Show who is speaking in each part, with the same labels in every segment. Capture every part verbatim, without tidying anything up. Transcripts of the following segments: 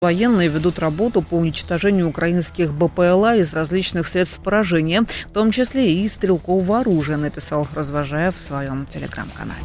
Speaker 1: Военные ведут работу по уничтожению украинских БПЛА из различных средств поражения, в том числе и стрелкового оружия, написал Развожаев в своем телеграм-канале.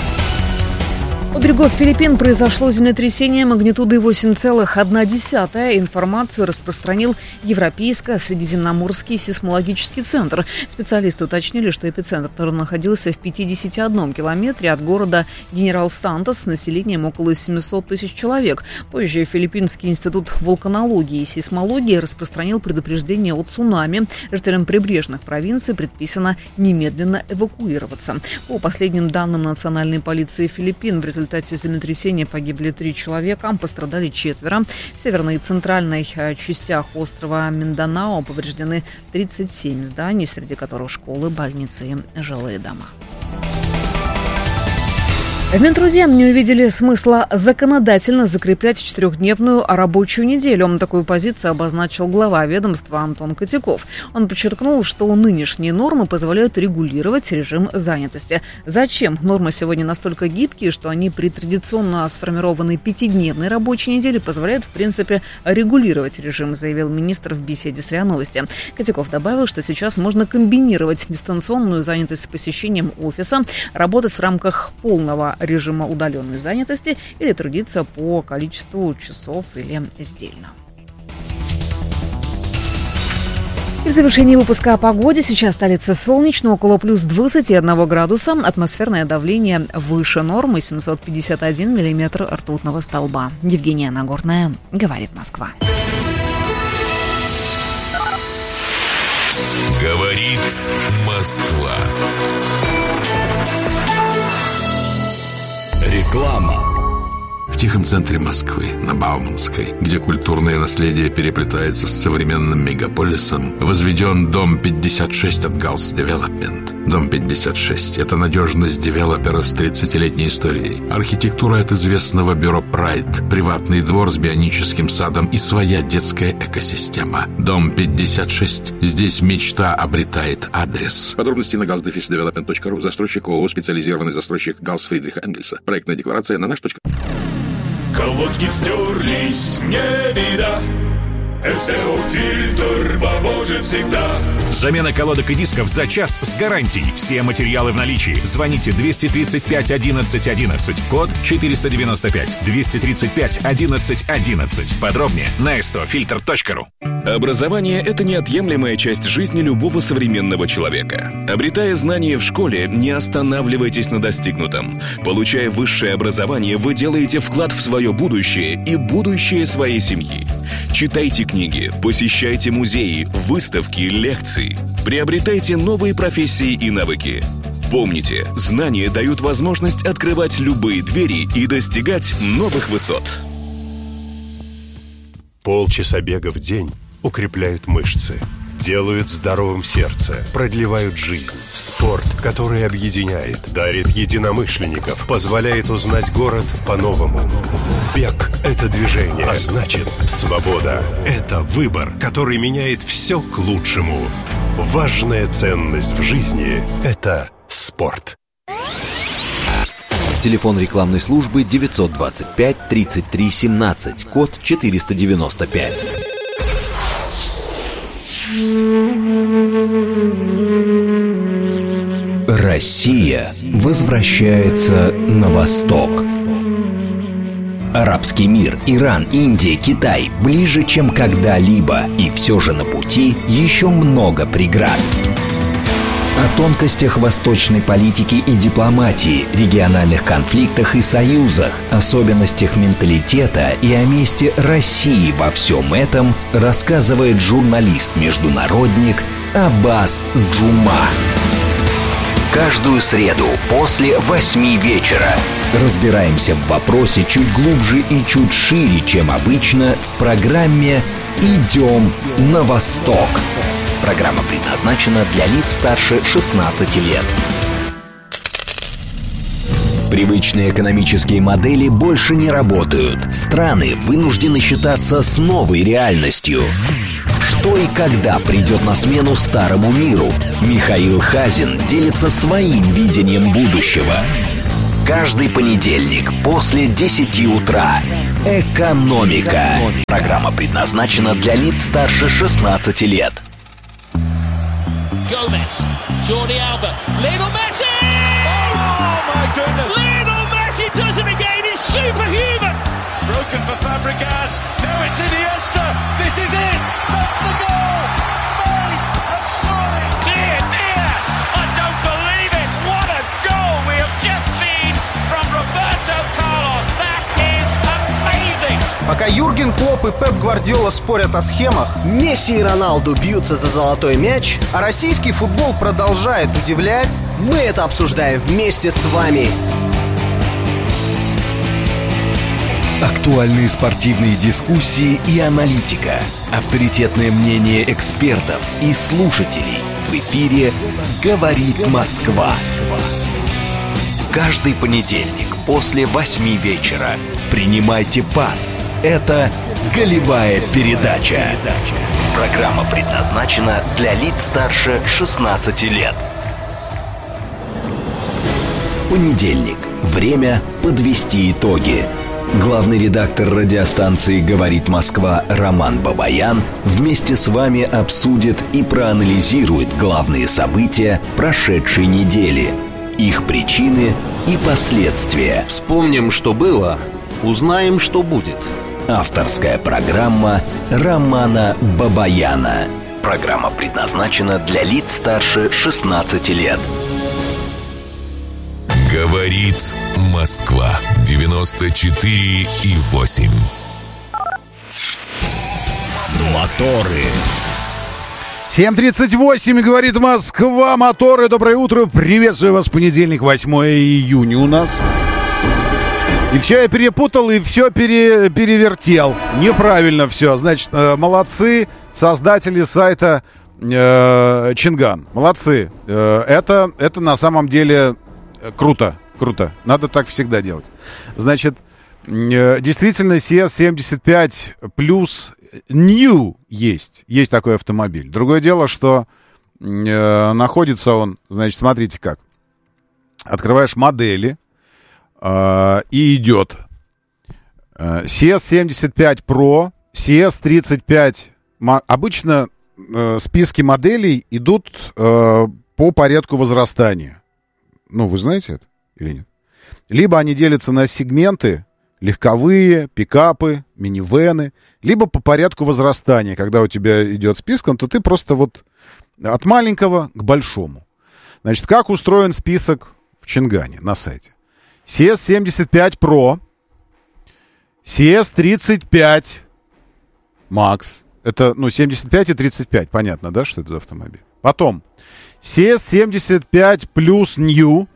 Speaker 1: У берегов Филиппин произошло землетрясение магнитудой восемь целых одна десятая. Информацию распространил Европейско-Средиземноморский сейсмологический центр. Специалисты уточнили, что эпицентр находился в пятидесяти одном километре от города Генерал-Сантос с населением около семисот тысяч человек. Позже Филиппинский институт вулканологии и сейсмологии распространил предупреждение о цунами. Жителям прибрежных провинций предписано немедленно эвакуироваться. По последним данным национальной полиции Филиппин, в результате В результате землетрясения погибли три человека, пострадали четверо. В северной и центральной частях острова Минданао повреждены тридцать семь зданий, среди которых школы, больницы и жилые дома. В Минтруде не увидели смысла законодательно закреплять четырехдневную рабочую неделю. Такую позицию обозначил глава ведомства Антон Котяков. Он подчеркнул, что нынешние нормы позволяют регулировать режим занятости. Зачем нормы сегодня настолько гибкие, что они при традиционно сформированной пятидневной рабочей неделе позволяют, в принципе, регулировать режим, заявил министр в беседе с РИА Новости. Котяков добавил, что сейчас можно комбинировать дистанционную занятость с посещением офиса, работать в рамках полного режима удаленной занятости или трудиться по количеству часов или сдельно. И в завершении выпуска о погоде. Сейчас столица солнечно, около плюс двадцати одного градуса. Атмосферное давление выше нормы, семьсот пятьдесят один миллиметр ртутного столба. Евгения Нагорная, говорит Москва.
Speaker 2: Говорит Москва. Реклама.
Speaker 3: В тихом центре Москвы, на Бауманской, где культурное наследие переплетается с современным мегаполисом, возведен дом пятьдесят шесть от Галс Девелопмент. Дом пятьдесят шесть – это надежность девелопера с тридцатилетней историей. Архитектура от известного бюро Прайд, приватный двор с бионическим садом и своя детская экосистема. Дом пятьдесят шесть. Здесь мечта обретает адрес. Подробности на галс дефис девелопмент точка ру. Застройщик ООО «Специализированный застройщик Галс Фридриха Энгельса». Проектная декларация на наш.
Speaker 2: Колодки стерлись, не беда. СТО-фильтр поможет всегда.
Speaker 4: Замена колодок и дисков за час с гарантией. Все материалы в наличии. Звоните двести тридцать пять одиннадцать одиннадцать. Код четыреста девяносто пять. двести тридцать пять одиннадцать одиннадцать. Подробнее на эс тэ о фильтр точка ру.
Speaker 5: Образование – это неотъемлемая часть жизни любого современного человека. Обретая знания в школе, не останавливайтесь на достигнутом. Получая высшее образование, вы делаете вклад в свое будущее и будущее своей семьи. Читайте книги, посещайте музеи, выставки, лекции. Приобретайте новые профессии и навыки. Помните, знания дают возможность открывать любые двери и достигать новых высот.
Speaker 6: Полчаса бега в день укрепляют мышцы, делают здоровым сердце, продлевают жизнь. Спорт, который объединяет, дарит единомышленников, позволяет узнать город по-новому. Бег – это движение, а значит, свобода – это выбор, который меняет все к лучшему. Важная ценность в жизни – это спорт.
Speaker 7: Телефон рекламной службы девятьсот двадцать пять тридцать три семнадцать, код четыреста девяносто пять. Россия возвращается на восток. Арабский мир, Иран, Индия, Китай ближе, чем когда-либо, и все же на пути еще много преград. О тонкостях восточной политики и дипломатии, региональных конфликтах и союзах, особенностях менталитета и о месте России во всем этом рассказывает журналист-международник Аббас Джума. Каждую среду после восьми вечера разбираемся в вопросе чуть глубже и чуть шире, чем обычно, в программе «Идем на восток». Программа предназначена для лиц старше шестнадцати лет. Привычные экономические модели больше не работают. Страны вынуждены считаться с новой реальностью. Что и когда придет на смену старому миру? Михаил Хазин делится своим видением будущего. Каждый понедельник после десяти утра «Экономика». Программа предназначена для лиц старше шестнадцати лет.
Speaker 8: Gomez, Jordi Alba, Lionel Messi! Oh my goodness! Lionel Messi does it again. He's superhuman. It's broken for Fabregas. Now it's Iniesta. This is it. That's the goal. Spain have scored. Dear, dear, I don't believe it. What a goal we have just seen from Roberto Carlos. That is amazing.
Speaker 9: Пока Юрген Клопп и Пеп Гвардиола спорят о схемах,
Speaker 10: Месси и Роналду бьются за золотой мяч,
Speaker 9: а российский футбол продолжает удивлять,
Speaker 10: мы это обсуждаем вместе с вами.
Speaker 7: Актуальные спортивные дискуссии и аналитика. Авторитетное мнение экспертов и слушателей. В эфире «Говорит Москва». Каждый понедельник после восьми вечера принимайте пас. Это «Голевая передача». Программа предназначена для лиц старше шестнадцати лет. Понедельник. Время подвести итоги. Главный редактор радиостанции «Говорит Москва» Роман Бабаян вместе с вами обсудит и проанализирует главные события прошедшей недели, их причины и последствия.
Speaker 10: Вспомним, что было, узнаем, что будет.
Speaker 7: Авторская программа Романа Бабаяна. Программа предназначена для лиц старше шестнадцати лет.
Speaker 2: Говорит Москва. девяносто четыре и восемь.
Speaker 7: Моторы.
Speaker 11: семь тридцать восемь, говорит Москва. Моторы. Доброе утро. Приветствую вас. Понедельник, восьмое июня у нас. И все я перепутал, и все пере, перевертел. Неправильно все. Значит, э, молодцы создатели сайта э, Чинган. Молодцы. Э, это, это на самом деле круто. Круто. Надо так всегда делать. Значит, э, действительно, си эс семьдесят пять плюс New есть. Есть такой автомобиль. Другое дело, что э, находится он, значит, смотрите как. Открываешь модели. Uh, и идет uh, си эс семьдесят пять Pro, си эс тридцать пять. Обычно uh, списки моделей идут uh, по порядку возрастания. Ну, вы знаете это или нет? Либо они делятся на сегменты: легковые, пикапы, минивэны, либо по порядку возрастания. Когда у тебя идет списком, то ты просто вот от маленького к большому. Значит, как устроен список в Чингане на сайте? си эс семьдесят пять Pro, си эс тридцать пять Max. Это, ну, семьдесят пять и тридцать пять. Понятно, да, что это за автомобиль? Потом си эс семьдесят пять плюс New.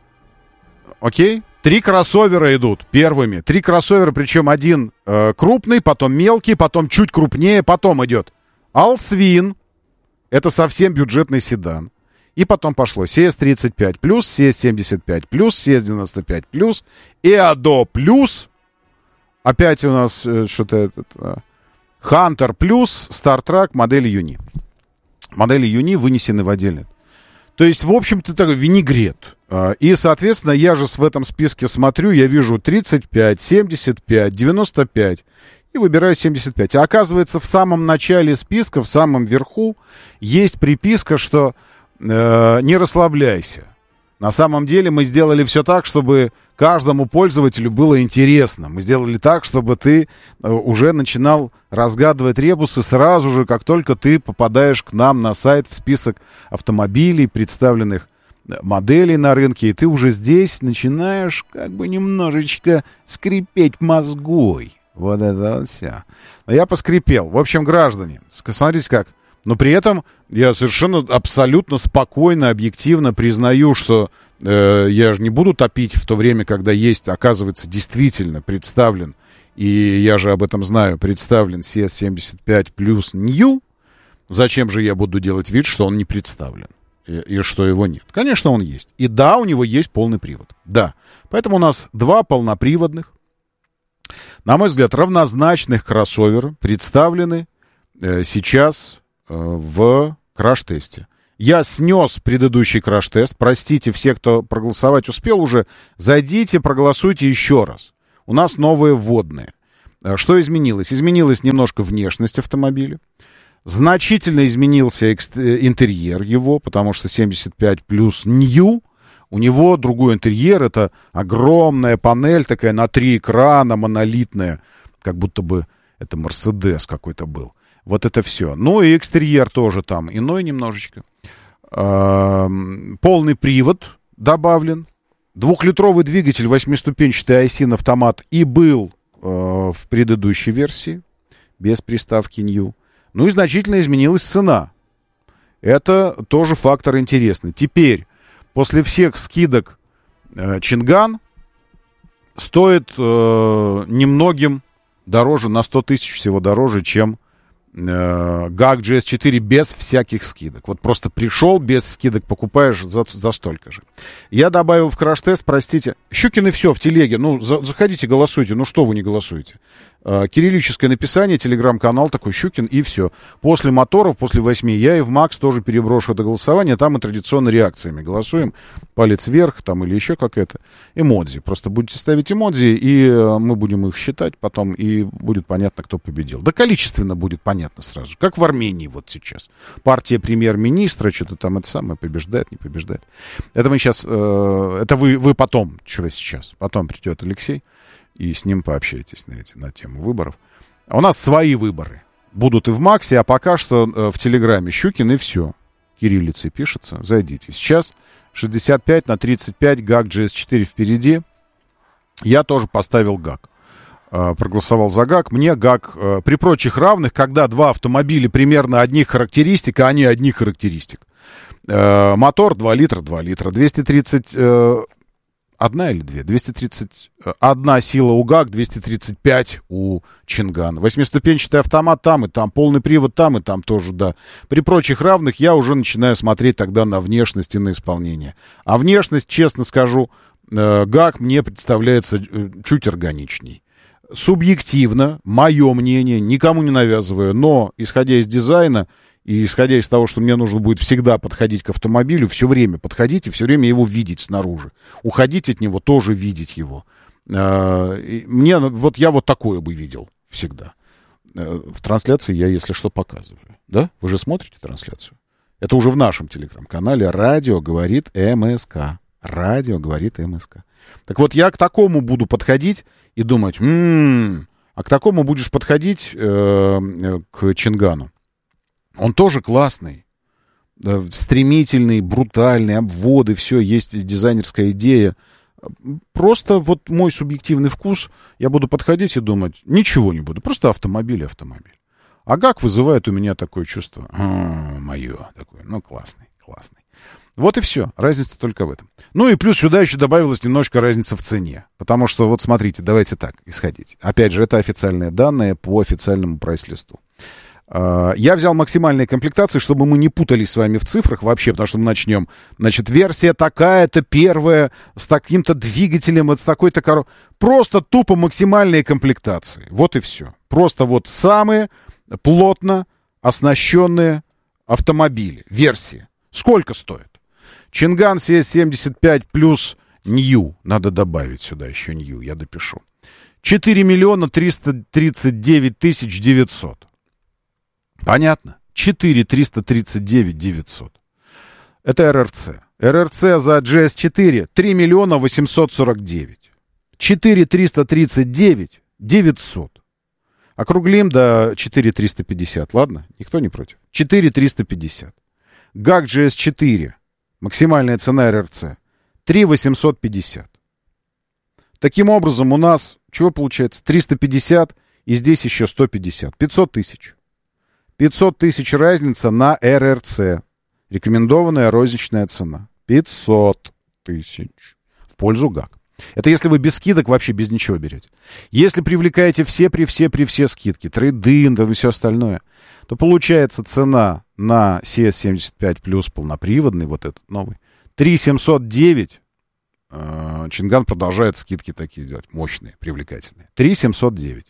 Speaker 11: Окей? Три кроссовера идут первыми. Три кроссовера, причем один э, крупный, потом мелкий, потом чуть крупнее, потом идет Allswing. Это совсем бюджетный седан. И потом пошло си эс тридцать пять плюс, си эс семьдесят пять плюс, си эс девяносто пять плюс, Eado плюс. Опять у нас э, что-то этот... Э, Hunter плюс, StarTrack, модели Юни. Модели Юни вынесены в отдельный. То есть, в общем-то, такой винегрет. Э, и, соответственно, я же в этом списке смотрю, я вижу тридцать пять, семьдесят пять, девяносто пять. И выбираю семьдесят пять. А оказывается, в самом начале списка, в самом верху, есть приписка, что... не расслабляйся. На самом деле мы сделали все так, чтобы каждому пользователю было интересно. Мы сделали так, чтобы ты уже начинал разгадывать ребусы сразу же, как только ты попадаешь к нам на сайт в список автомобилей, представленных моделей на рынке, и ты уже здесь начинаешь как бы немножечко скрипеть мозгой. Вот это вот все. Но я поскрипел. В общем, граждане, смотрите как. Но при этом я совершенно абсолютно спокойно, объективно признаю, что э, я же не буду топить в то время, когда есть, оказывается, действительно представлен, и я же об этом знаю, представлен си эс семьдесят пять плюс New. Зачем же я буду делать вид, что он не представлен и, и что его нет? Конечно, он есть. И да, у него есть полный привод. Да. Поэтому у нас два полноприводных, на мой взгляд, равнозначных кроссовера представлены э, сейчас... в краш-тесте. Я снес предыдущий краш-тест. Простите, все, кто проголосовать успел уже, зайдите, проголосуйте еще раз. У нас новые вводные. Что изменилось? Изменилась немножко внешность автомобиля. Значительно изменился интерьер его, потому что семьдесят пять плюс New, у него другой интерьер, это огромная панель такая на три экрана, монолитная, как будто бы это Мерседес какой-то был. Вот это все. Ну и экстерьер тоже там иной немножечко. Полный привод добавлен. Двухлитровый двигатель, восьмиступенчатый Айсин автомат и был в предыдущей версии, без приставки New. Ну и значительно изменилась цена. Это тоже фактор интересный. Теперь, после всех скидок, э, Чинган стоит э, немногим дороже, на сто тысяч всего дороже, чем э, гак джи эс четыре без всяких скидок. Вот просто пришел, без скидок покупаешь за, за столько же. Я добавил в краш-тест, простите, Щукин и все в телеге. Ну, за, заходите, голосуйте. Ну, что вы не голосуете? Э, кириллическое написание, телеграм-канал такой Щукин и все. После моторов, после восьми, я и в Макс тоже переброшу это голосование. Там мы традиционно реакциями голосуем. Палец вверх там или еще как это. Эмодзи. Просто будете ставить эмодзи, и э, мы будем их считать потом, и будет понятно, кто победил. Да количественно будет понятно сразу. Как в Армении вот сейчас. Партия премьер-министра что-то там это самое побеждает, не побеждает. Это мы сейчас... Э, это вы, вы потом, что сейчас. Потом придет Алексей, и с ним пообщаетесь на, эти, на тему выборов. А у нас свои выборы будут и в Максе, а пока что э, в Телеграме Щукин и все. Кириллицей пишется. Зайдите. Сейчас шестьдесят пять на тридцать пять, гак джи эс четыре впереди. Я тоже поставил гак. Э, проголосовал за гак. Мне гак э, при прочих равных, когда два автомобиля примерно одних характеристик, а они одних характеристик. Э, мотор два литра, два литра. двести тридцать... Э, Одна или две? двести тридцать одна сила у гак, двести тридцать пять у Чинган. Восьмиступенчатый автомат там и там, полный привод там и там тоже, да. При прочих равных я уже начинаю смотреть тогда на внешность и на исполнение. А внешность, честно скажу, э, гак мне представляется э, чуть органичней. Субъективно, мое мнение, никому не навязываю, но, исходя из дизайна, и исходя из того, что мне нужно будет всегда подходить к автомобилю, все время подходить и все время его видеть снаружи. Уходить от него, тоже видеть его. Мне, вот я вот такое бы видел всегда. В трансляции я, если что, показываю. Да? Вы же смотрите трансляцию? Это уже в нашем телеграм-канале «Радио говорит МСК». «Радио говорит МСК». Так вот, я к такому буду подходить и думать, м-м, а к такому будешь подходить э, к Чингану. Он тоже классный, да, стремительный, брутальный, обводы, все, есть дизайнерская идея. Просто вот мой субъективный вкус, я буду подходить и думать, ничего не буду, просто автомобиль, автомобиль. А гак вызывает у меня такое чувство, а, мое, такое, ну, классный, классный. Вот и все, разница только в этом. Ну и плюс сюда еще добавилась немножко разница в цене, потому что, вот смотрите, давайте так, исходить. Опять же, это официальные данные по официальному прайс-листу. Я взял максимальные комплектации, чтобы мы не путались с вами в цифрах вообще, потому что мы начнем. Значит, версия такая-то, первая, с таким-то двигателем, вот с такой-то коробкой. Просто тупо максимальные комплектации. Вот и все. Просто вот самые плотно оснащенные автомобили. Версии. Сколько стоит? Чинган си эс семьдесят пять плюс New. Надо добавить сюда еще New, я допишу. четыре миллиона триста тридцать девять тысяч девятьсот. Понятно? четыре триста тридцать девять девятьсот. Это эр эр си. эр эр си за джи эс четыре три миллиона восемьсот сорок девять. четыре триста тридцать девять девятьсот. Округлим до четыре триста пятьдесят, ладно? Никто не против. четыре триста пятьдесят. гак джи эс четыре. Максимальная цена эр эр си. три восемьсот пятьдесят. Таким образом, у нас, чего получается? триста пятьдесят и здесь еще сто пятьдесят. пятьсот тысяч. пятьсот тысяч разница на эр эр си. Рекомендованная розничная цена. пятьсот тысяч. В пользу гак. Это если вы без скидок вообще без ничего берете. Если привлекаете все при все при все скидки, трейд-ин и все остальное, то получается цена на си эс семьдесят пять плюс полноприводный, вот этот новый, три семьсот девять. Чинган продолжает скидки такие делать. Мощные, привлекательные. три семьсот девять.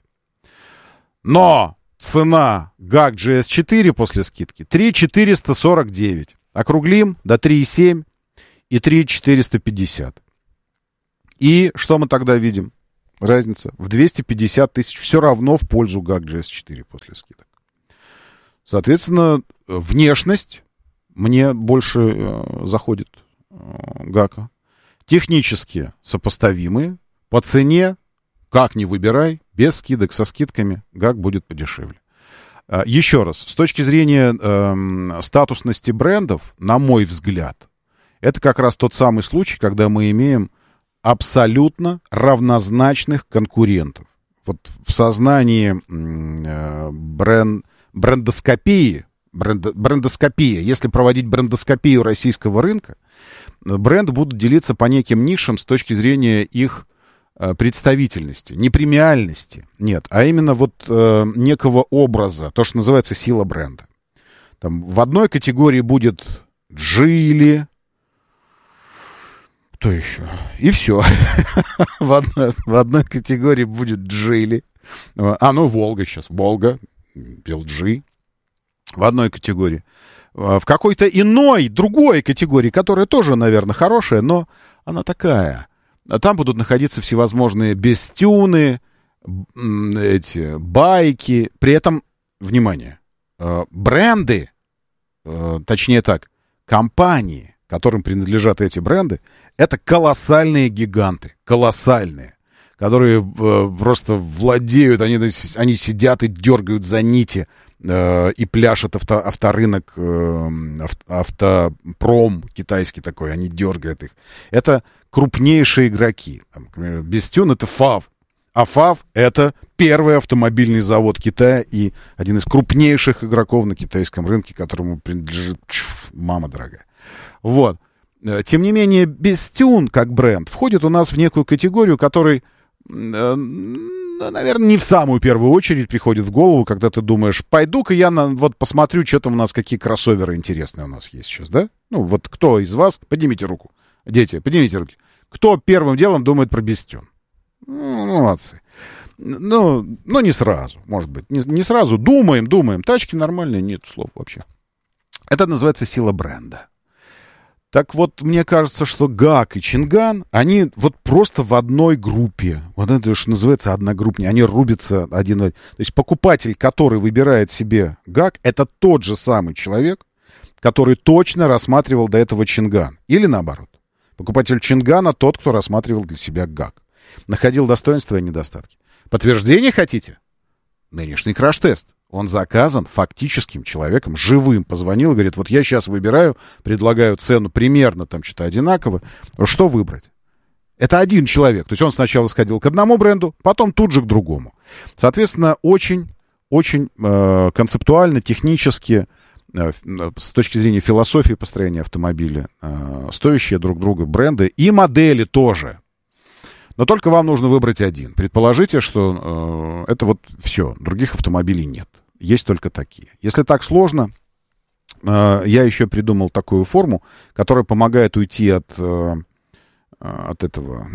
Speaker 11: Но цена гак джи эс четыре после скидки три четыреста сорок девять. Округлим до три семь и три четыреста пятьдесят. И что мы тогда видим? Разница в двести пятьдесят тысяч все равно в пользу гак джи эс четыре после скидок. Соответственно, внешность мне больше э, заходит э, гака. Технически сопоставимые. По цене, как ни выбирай, без скидок, со скидками, гак будет подешевле. Э, еще раз, с точки зрения э, статусности брендов, на мой взгляд, это как раз тот самый случай, когда мы имеем абсолютно равнозначных конкурентов. Вот в сознании э, бренд, брендоскопии, бренд, брендоскопия, если проводить брендоскопию российского рынка, бренды будут делиться по неким нишам с точки зрения их э, представительности, не премиальности, нет, а именно вот э, некого образа, то, что называется сила бренда. Там в одной категории будет Джили, кто еще? И все. в, одной, в одной категории будет Джили. А, ну, Волга сейчас. Волга, эл джи. В одной категории. В какой-то иной, другой категории, которая тоже, наверное, хорошая, но она такая. Там будут находиться всевозможные бестюны, эти байки. При этом, внимание, бренды, точнее так, компании, которым принадлежат эти бренды, это колоссальные гиганты, колоссальные, которые э, просто владеют, они, они сидят и дергают за нити э, и пляшет авто, авторынок, э, авто, автопром китайский такой, они дергают их. Это крупнейшие игроки. Там, например, Бестюн — это ФАВ, а ФАВ — это первый автомобильный завод Китая и один из крупнейших игроков на китайском рынке, которому принадлежит чф, мама дорогая. Вот. Тем не менее, Бестюн, как бренд, входит у нас в некую категорию, которой, наверное, не в самую первую очередь приходит в голову, когда ты думаешь, пойду-ка я на, вот посмотрю, что там у нас, какие кроссоверы интересные у нас есть сейчас, да? Ну, вот кто из вас, поднимите руку. Дети, поднимите руки. Кто первым делом думает про Бестюн? Ну, молодцы. Ну, ну, не сразу, может быть. Не, не сразу. Думаем, думаем. Тачки нормальные, нет слов вообще. Это называется сила бренда. Так вот, мне кажется, что гак и Чинган, они вот просто в одной группе. Вот это, что называется, одногруппнее. Они рубятся один в один. То есть покупатель, который выбирает себе гак, это тот же самый человек, который точно рассматривал до этого Чинган. Или наоборот. Покупатель Чингана тот, кто рассматривал для себя гак. Находил достоинства и недостатки. Подтверждение хотите? Нынешний краш-тест. Он заказан фактическим человеком, живым. Позвонил и говорит, вот я сейчас выбираю, предлагаю цену примерно там что-то одинаково. Что выбрать? Это один человек. То есть он сначала сходил к одному бренду, потом тут же к другому. Соответственно, очень, очень э, концептуально, технически, э, с точки зрения философии построения автомобиля, э, стоящие друг друга бренды и модели тоже. Но только вам нужно выбрать один. Предположите, что э, это вот все, других автомобилей нет. Есть только такие. Если так сложно, э, я еще придумал такую форму, которая помогает уйти от, э, от этого,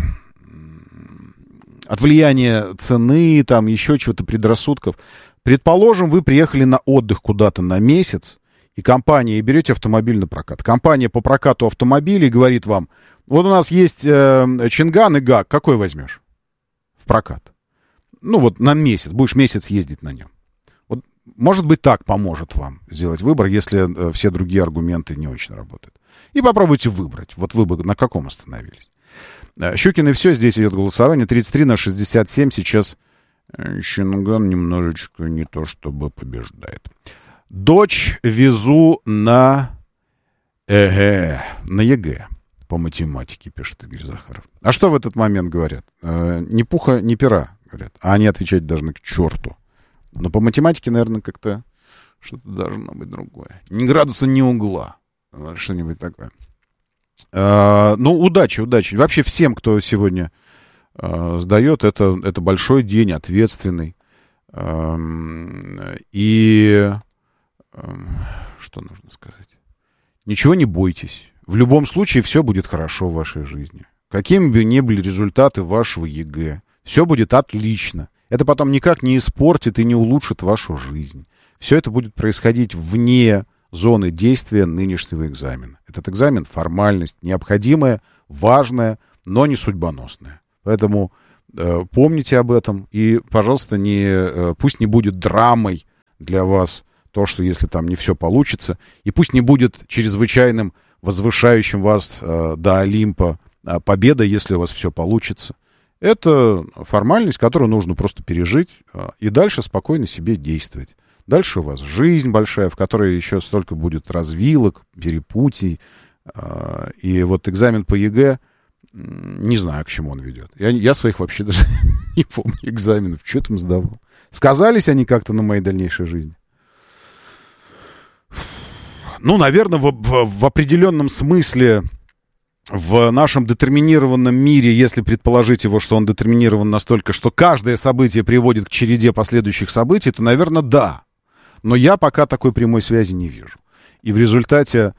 Speaker 11: от влияния цены, там еще чего-то, предрассудков. Предположим, вы приехали на отдых куда-то на месяц, и компания, и берете автомобиль на прокат. Компания по прокату автомобилей говорит вам, вот у нас есть э, Чинган и гак, какой возьмешь в прокат? Ну вот на месяц, будешь месяц ездить на нем. Вот, может быть, так поможет вам сделать выбор, если э, все другие аргументы не очень работают. И попробуйте выбрать. Вот вы бы на каком остановились. Э, Щукин и все, здесь идет голосование. тридцать три на шестьдесят семь. Сейчас э, Чинган немножечко не то чтобы побеждает. Дочь везу на ЭГЭ, на ЕГЭ. По математике, пишет Игорь Захаров. А что в этот момент говорят? Э, ни пуха, ни пера, говорят. А они отвечать должны к черту. Но по математике, наверное, как-то что-то должно быть другое. Ни градуса, ни угла. Что-нибудь такое. Э, ну, удачи, удачи. Вообще всем, кто сегодня э, сдает, это, это большой день, ответственный. Э, и э, что нужно сказать? Ничего не бойтесь. В любом случае все будет хорошо в вашей жизни. Какими бы ни были результаты вашего ЕГЭ, все будет отлично. Это потом никак не испортит и не улучшит вашу жизнь. Все это будет происходить вне зоны действия нынешнего экзамена. Этот экзамен — формальность, необходимая, важная, но не судьбоносная. Поэтому Помните об этом. И, пожалуйста, не, пусть не будет драмой для вас то, что если там не все получится. И пусть не будет чрезвычайным, возвышающим вас до Олимпа победа, если у вас все получится. Это формальность, которую нужно просто пережить и дальше спокойно себе действовать. Дальше у вас жизнь большая, в которой еще столько будет развилок, перепутий. И вот экзамен по ЕГЭ, не знаю, к чему он ведет. Я, я своих вообще даже не помню экзаменов. Что там сдавал? Сказались они как-то на моей дальнейшей жизни? Ну, наверное, в, в, в определенном смысле в нашем детерминированном мире, если предположить его, что он детерминирован настолько, что каждое событие приводит к череде последующих событий, то, наверное, да. Но я пока такой прямой связи не вижу. И в результате,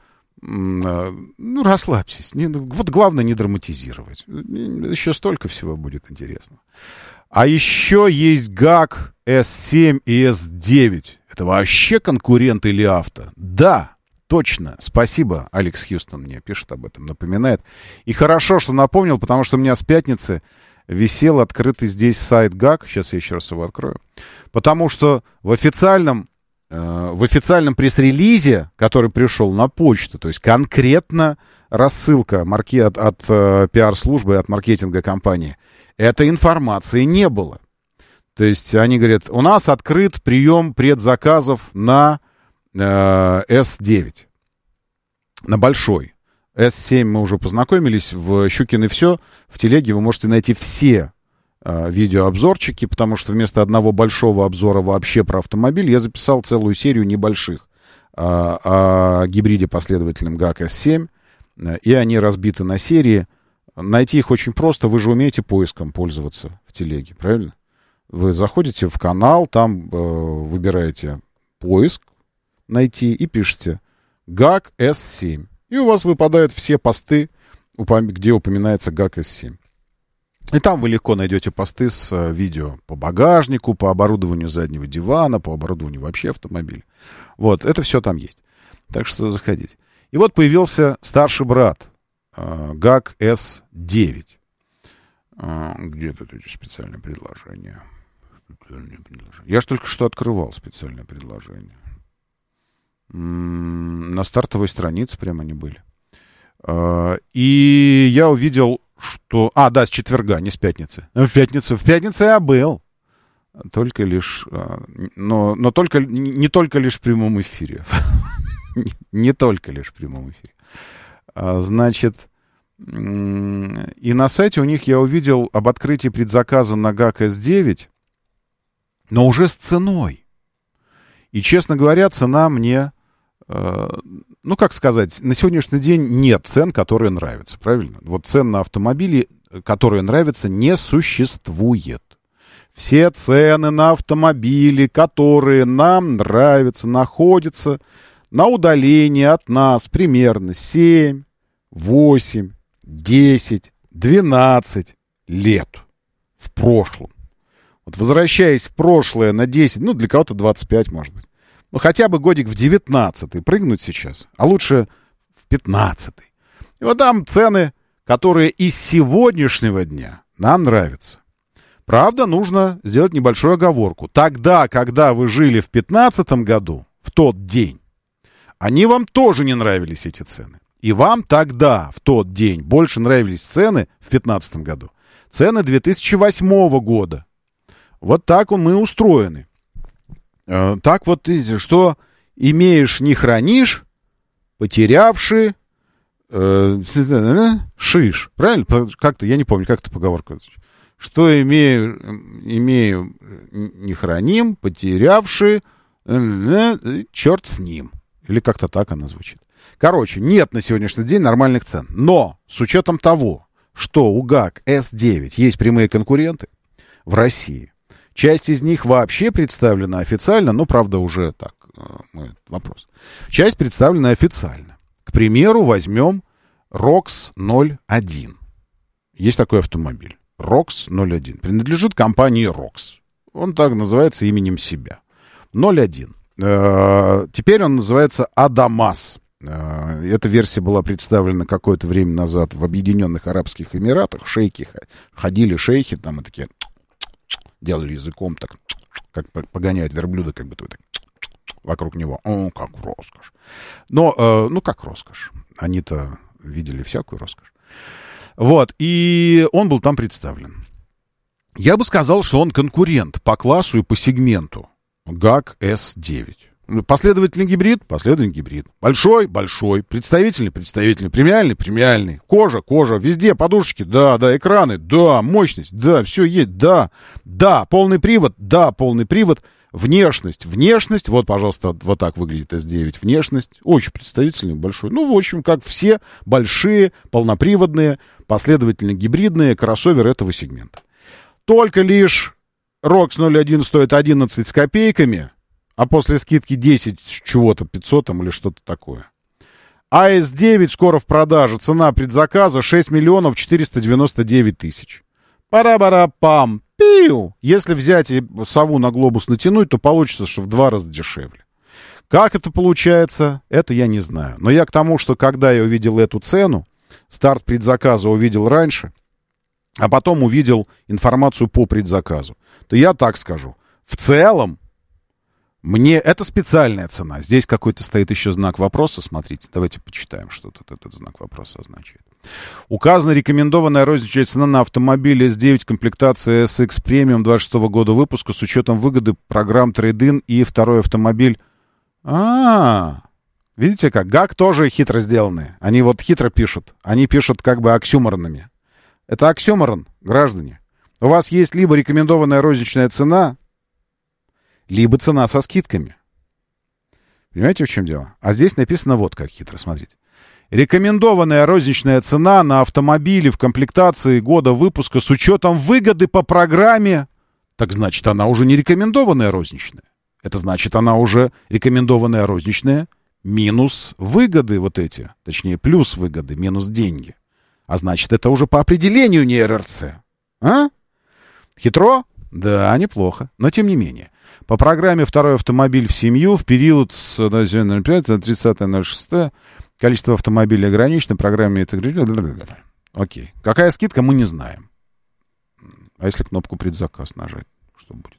Speaker 11: ну, расслабьтесь. Не, вот главное не драматизировать. Еще столько всего будет интересного. А еще есть ГАК эс семь и эс девять. Это вообще конкуренты или авто? Да, точно. Спасибо. Алекс Хьюстон мне пишет об этом, напоминает. И хорошо, что напомнил, потому что у меня с пятницы висел открытый здесь сайт ГАК. Сейчас я еще раз его открою. Потому что в официальном в официальном пресс-релизе, который пришел на почту, то есть конкретно рассылка марки... от, от э, пиар-службы, от маркетинга компании, этой информации не было. То есть они говорят, у нас открыт прием предзаказов на э, эс девять, на большой. эс семь мы уже познакомились, в Щукин и все. В телеге вы можете найти все видеообзорчики, потому что вместо одного большого обзора вообще про автомобиль я записал целую серию небольших о, о гибриде последовательном ГАК эс семь, и они разбиты на серии. Найти их очень просто, вы же умеете поиском пользоваться в телеге, правильно? Вы заходите в канал, там э, выбираете поиск, найти, и пишете ГАК эс семь, и у вас выпадают все посты, где упоминается ГАК эс семь. И там вы легко найдете посты с видео по багажнику, по оборудованию заднего дивана, по оборудованию вообще автомобиля. Вот, это все там есть. Так что заходите. И вот появился старший брат э, ГАК эс девять. Э, где тут эти специальные предложения? специальные предложения? Я же только что открывал специальное предложение. М-м, на стартовой странице прямо они были. Э, и я увидел... Что... А, да, с четверга, не с пятницы. В пятницу, в пятницу я был. Только лишь... Но, но только, не только лишь в прямом эфире. Не только лишь в прямом эфире. Значит, и на сайте у них я увидел об открытии предзаказа на ГАК эс девять, но уже с ценой. И, честно говоря, цена мне... Ну, как сказать, на сегодняшний день нет цен, которые нравятся, правильно? Вот цен на автомобили, которые нравятся, не существует. Все цены на автомобили, которые нам нравятся, находятся на удалении от нас примерно семь, восемь, десять, двенадцать лет в прошлом. Вот возвращаясь в прошлое на десять, ну, для кого-то двадцать пять, может быть. Ну, хотя бы годик в девятнадцатый прыгнуть сейчас, а лучше в пятнадцатый. И вот там цены, которые из сегодняшнего дня нам нравятся. Правда, нужно сделать небольшую оговорку. Тогда, когда вы жили в пятнадцатом году, в тот день, они вам тоже не нравились, эти цены. И вам тогда, в тот день, больше нравились цены в пятнадцатом году. Цены две тысячи восьмого года. Вот так мы устроены. Так вот, что имеешь, не хранишь, потерявши, э, шиш. Правильно? Как-то, я не помню, как это поговорка. Что имею, имею, не храним, потерявши, э, э, черт с ним. Или как-то так она звучит. Короче, нет на сегодняшний день нормальных цен. Но с учетом того, что у ГАК эс девять есть прямые конкуренты в России, часть из них вообще представлена официально, но, правда, уже так, мы, вопрос. Часть представлена официально. К примеру, возьмем рокс ноль один. Есть такой автомобиль. рокс ноль один. Принадлежит компании рокс. Он так называется именем себя. ноль один. Э-э- теперь он называется Адамас. Эта версия была представлена какое-то время назад в Объединенных Арабских Эмиратах. Шейхи ходили, шейхи там и такие делали языком так, как погоняют верблюда, как бы так вокруг него. О, как роскошь. Но, э, ну, как роскошь. Они-то видели всякую роскошь. Вот, и он был там представлен. Я бы сказал, что он конкурент по классу и по сегменту гак эс девять. Последовательный гибрид? Последовательный гибрид. Большой? Большой. Представительный? Представительный. Премиальный? Премиальный. Кожа? Кожа. Везде подушечки? Да, да. Экраны? Да. Мощность? Да. Все есть? Да. Да. Полный привод? Да. Полный привод. Внешность? Внешность. Вот, пожалуйста, вот так выглядит эс девять. Внешность. Очень представительный, большой. Ну, в общем, как все большие, полноприводные, последовательно гибридные кроссоверы этого сегмента. Только лишь Рокс ноль один стоит одиннадцать с копейками, а после скидки десять чего-то, пятьсот там или что-то такое. А эс девять скоро в продаже. Цена предзаказа шесть миллионов четыреста девяносто девять тысяч. Пара-бара-пам. Пиу. Если взять и сову на глобус натянуть, то получится, что в два раза дешевле. Как это получается, это я не знаю. Но я к тому, что когда я увидел эту цену, старт предзаказа увидел раньше, а потом увидел информацию по предзаказу, то я так скажу. В целом, мне это специальная цена. Здесь какой-то стоит еще знак вопроса. Смотрите, давайте почитаем, что тут этот знак вопроса означает. Указана рекомендованная розничная цена на автомобиль эс девять комплектации эс икс Premium двадцать шестого года выпуска с учетом выгоды программ Trade-in и второй автомобиль. А-а-а. Видите как? гак тоже хитро сделанные. Они вот хитро пишут. Они пишут как бы оксюморонами. Это оксюморон, граждане. У вас есть либо рекомендованная розничная цена, либо цена со скидками. Понимаете, в чем дело? А здесь написано вот как хитро, смотрите. Рекомендованная розничная цена на автомобили в комплектации года выпуска с учетом выгоды по программе. Так значит, она уже не рекомендованная розничная. Это значит, она уже рекомендованная розничная минус выгоды вот эти. Точнее, плюс выгоды, минус деньги. А значит, это уже по определению не эр эр цэ. А? Хитро? Да, неплохо. Но тем не менее. По программе «Второй автомобиль в семью» в период с ноль пять на тридцатое ноль шестое количество автомобилей ограничено. Программе это... Окей. Какая скидка, мы не знаем. А если кнопку «Предзаказ» нажать, что будет?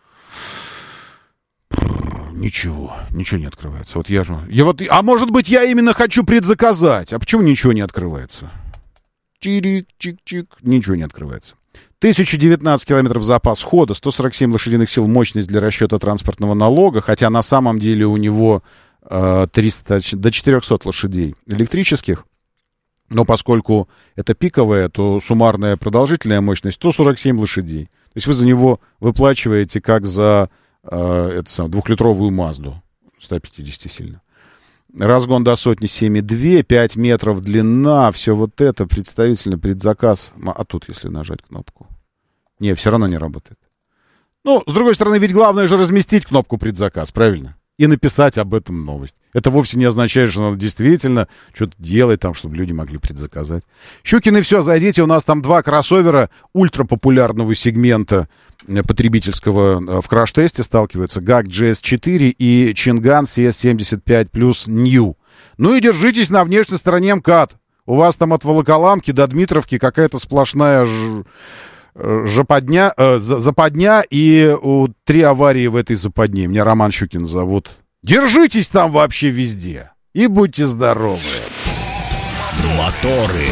Speaker 11: Ничего. Ничего не открывается. Вот я же... Я вот... А может быть, я именно хочу предзаказать. А почему ничего не открывается? Чирик-чик-чик. Ничего не открывается. тысяча девятнадцать километров запас хода, сто сорок семь лошадиных сил мощность для расчета транспортного налога, хотя на самом деле у него э, триста, до четырехсот лошадей электрических, но поскольку это пиковая, то суммарная продолжительная мощность сто сорок семь лошадей. То есть вы за него выплачиваете как за э, это самое, двухлитровую Мазду, сто пятьдесят сильно. Разгон до сотни семь и два, пять метров длина, все вот это, представительно, предзаказ. А тут, если нажать кнопку. Не, все равно не работает. Ну, с другой стороны, ведь главное же разместить кнопку предзаказ, правильно? И написать об этом новость. Это вовсе не означает, что надо действительно что-то делать там, чтобы люди могли предзаказать. Щукины, все, зайдите, у нас там два кроссовера ультрапопулярного сегмента потребительского в краш-тесте сталкиваются. гак джи эс четыре и Чинган си эс семьдесят пять плюс New. Ну и держитесь на внешней стороне МКАД. У вас там от Волоколамки до Дмитровки какая-то сплошная ж... Западня, э, западня, и у, три аварии в этой западне. Меня Роман Щукин зовут. Держитесь там вообще везде. И будьте здоровы.
Speaker 2: Моторы.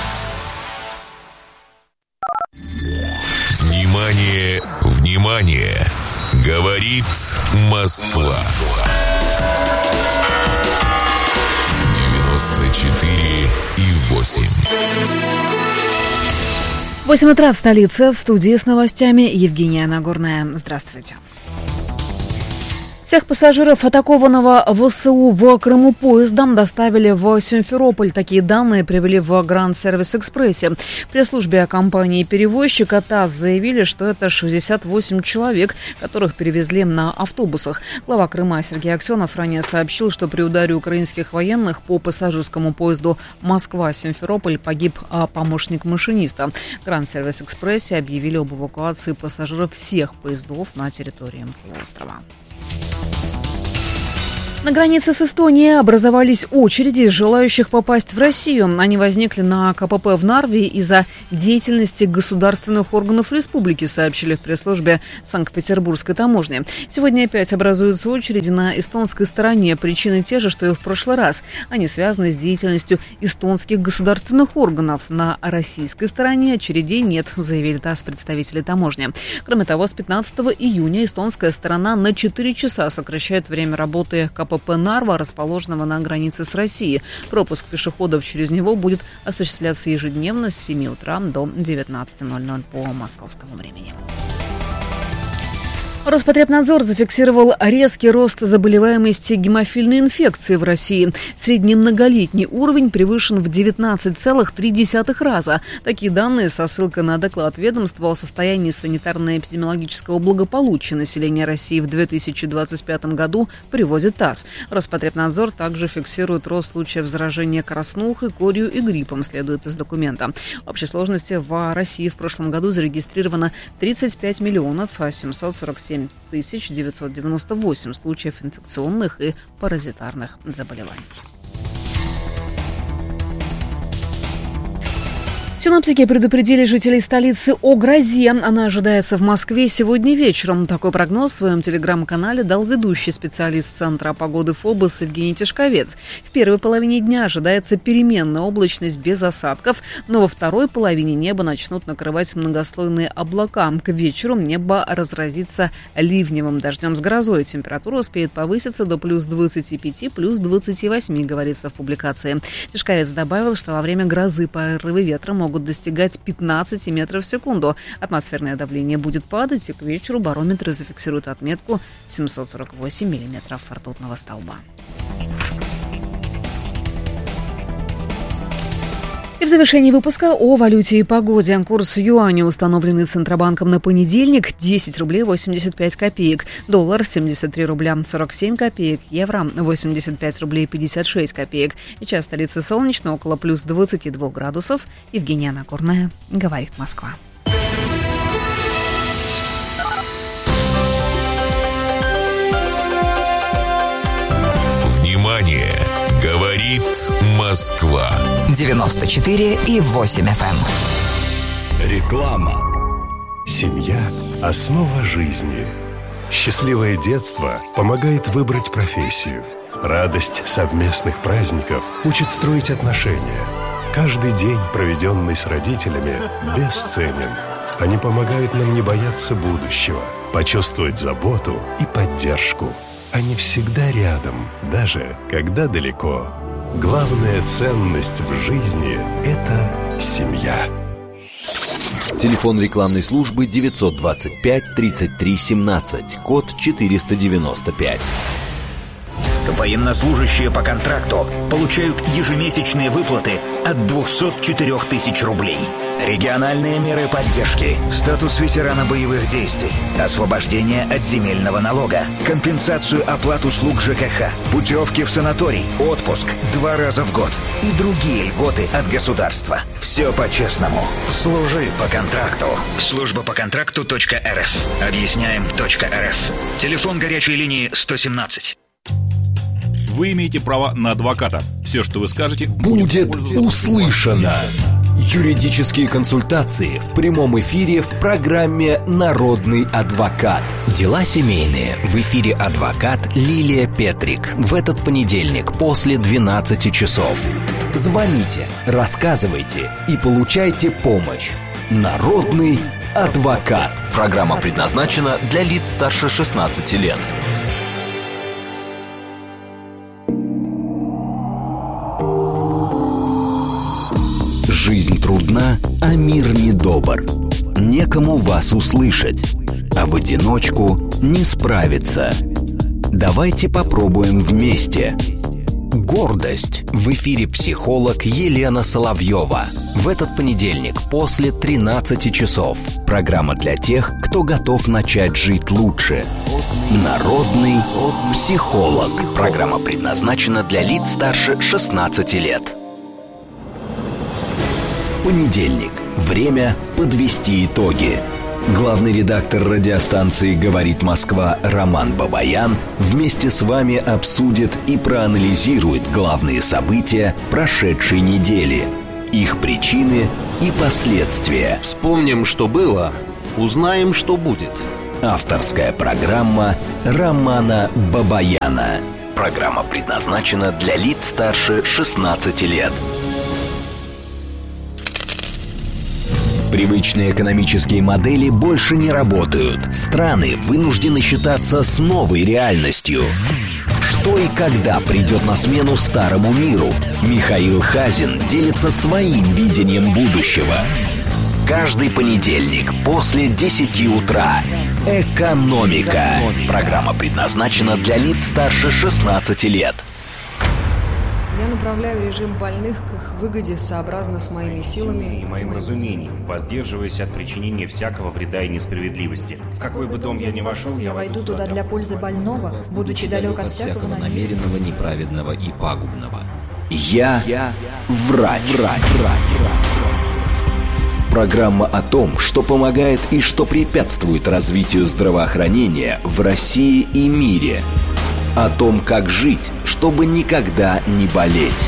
Speaker 2: Внимание, внимание. Говорит Москва. девяносто четыре и восемь.
Speaker 1: восемь утра в столице. В студии с новостями Евгения Нагорная. Здравствуйте. Всех пассажиров атакованного ВСУ в Крыму поездом доставили в Симферополь. Такие данные привели в Гранд Сервис Экспрессе. В пресс-службе компании-перевозчика ТАСС заявили, что это шестьдесят восемь человек, которых перевезли на автобусах. Глава Крыма Сергей Аксенов ранее сообщил, что при ударе украинских военных по пассажирскому поезду Москва-Симферополь погиб помощник машиниста. В Гранд Сервис Экспрессе объявили об эвакуации пассажиров всех поездов на территории полуострова. На границе с Эстонией образовались очереди желающих попасть в Россию. Они возникли на КПП в Нарве из-за деятельности государственных органов республики, сообщили в пресс-службе Санкт-Петербургской таможни. Сегодня опять образуются очереди на эстонской стороне. Причины те же, что и в прошлый раз. Они связаны с деятельностью эстонских государственных органов. На российской стороне очередей нет, заявили ТАСС представители таможни. Кроме того, с пятнадцатого июня эстонская сторона на четыре часа сокращает время работы КПП КПП Нарва, расположенного на границе с Россией. Пропуск пешеходов через него будет осуществляться ежедневно с семи утра до девятнадцати ноль-ноль по московскому времени. Роспотребнадзор зафиксировал резкий рост заболеваемости гемофильной инфекцией в России. Средний многолетний уровень превышен в девятнадцать целых три десятых раза. Такие данные со ссылкой на доклад ведомства о состоянии санитарно-эпидемиологического благополучия населения России в две тысячи двадцать пятом году приводит ТАСС. Роспотребнадзор также фиксирует рост случаев заражения краснухой, корью и гриппом, следует из документа. В общей сложности в России в прошлом году зарегистрировано тридцать пять миллионов семьсот сорок семь тысяч девятьсот девяносто восемь случаев инфекционных и паразитарных заболеваний. Синоптики предупредили жителей столицы о грозе. Она ожидается в Москве сегодня вечером. Такой прогноз в своем телеграм-канале дал ведущий специалист Центра погоды ФОБОС Евгений Тишковец. В первой половине дня ожидается переменная облачность без осадков, но во второй половине неба начнут накрывать многослойные облака. К вечеру небо разразится ливневым дождем с грозой. Температура успеет повыситься до плюс двадцати пяти, плюс двадцати восьми, говорится в публикации. Тишковец добавил, что во время грозы порывы ветра могут могут достигать пятнадцати метров в секунду. Атмосферное давление будет падать, и к вечеру барометры зафиксируют отметку семьсот сорок восемь миллиметров ртутного столба. И в завершении выпуска о валюте и погоде. Курс юаня, установленный Центробанком на понедельник, десять рублей восемьдесят пять копеек. Доллар семьдесят три рубля сорок семь копеек. Евро восемьдесят пять рублей пятьдесят шесть копеек. И час столицы солнечно, около плюс двадцати двух градусов. Евгения Нагорная, говорит Москва.
Speaker 2: Внимание! Говорит Москва.
Speaker 12: девяносто четыре и восемь эф эм.
Speaker 6: Реклама. Семья – основа жизни. Счастливое детство помогает выбрать профессию. Радость совместных праздников учит строить отношения. Каждый день, проведенный с родителями, бесценен. Они помогают нам не бояться будущего, почувствовать заботу и поддержку. Они всегда рядом, даже когда далеко. Главная ценность в жизни – это семья.
Speaker 13: Телефон рекламной службы девятьсот двадцать пять тридцать три семнадцать, код четыреста девяносто пять.
Speaker 14: Военнослужащие по контракту получают ежемесячные выплаты от двухсот четырёх тысяч рублей. Региональные меры поддержки, статус ветерана боевых действий, освобождение от земельного налога, компенсацию оплат услуг ЖКХ, путевки в санаторий, отпуск два раза в год и другие льготы от государства. Все по-честному. Служи по контракту. Служба по контракту точка эр эф. Объясняем точка эр эф. Телефон горячей линии сто семнадцать.
Speaker 4: Вы имеете право на адвоката. Все, что вы скажете,
Speaker 7: будет услышано. Юридические консультации в прямом эфире в программе «Народный адвокат». Дела семейные. В эфире адвокат Лилия Петрик. В этот понедельник после двенадцати часов. Звоните, рассказывайте и получайте помощь. «Народный адвокат».
Speaker 15: Программа предназначена для лиц старше шестнадцати лет.
Speaker 7: Жизнь трудна, а мир недобр. Некому вас услышать, а в одиночку не справиться. Давайте попробуем вместе. Гордость. В эфире психолог Елена Соловьева. В этот понедельник после тринадцати часов. Программа для тех, кто готов начать жить лучше. Народный психолог. Программа предназначена для лиц старше шестнадцати лет. Понедельник. Время подвести итоги. Главный редактор радиостанции «Говорит Москва» Роман Бабаян вместе с вами обсудит и проанализирует главные события прошедшей недели, их причины и последствия.
Speaker 10: Вспомним, что было, узнаем, что будет.
Speaker 7: Авторская программа Романа Бабаяна. Программа предназначена для лиц старше шестнадцати лет. Привычные экономические модели больше не работают. Страны вынуждены считаться с новой реальностью. Что и когда придет на смену старому миру? Михаил Хазин делится своим видением будущего. Каждый понедельник после десяти утра. Экономика. Программа предназначена для лиц старше шестнадцати лет.
Speaker 16: Я направляю режим больных к их выгоде сообразно с моими силами
Speaker 17: и моим разумением, воздерживаясь от причинения всякого вреда и несправедливости. В какой бы дом я ни вошел, я,
Speaker 18: я войду туда для пользы больного, будучи далек от всякого
Speaker 19: намеренного, неправедного и пагубного.
Speaker 7: Я, я врач. врач. Программа о том, что помогает и что препятствует развитию здравоохранения в России и мире. О том, как жить, чтобы никогда не болеть.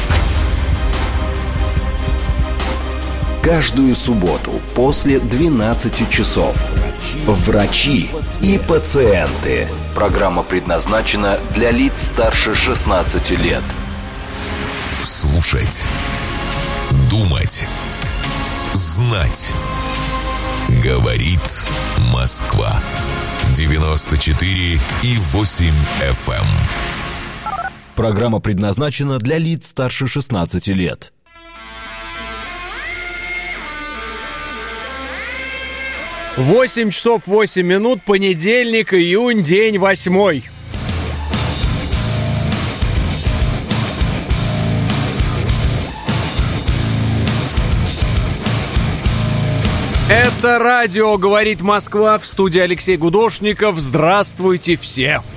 Speaker 7: Каждую субботу после двенадцати часов. Врачи и пациенты. Программа предназначена для лиц старше шестнадцати лет.
Speaker 2: Слушать. Думать. Знать. Говорит Москва. девяносто четыре и восемь эф эм.
Speaker 20: Программа предназначена для лиц старше шестнадцати лет.
Speaker 21: восемь часов восемь минут, понедельник, июнь, день восьмой. Это радио «Говорит Москва», в студии Алексей Гудошников. Здравствуйте все!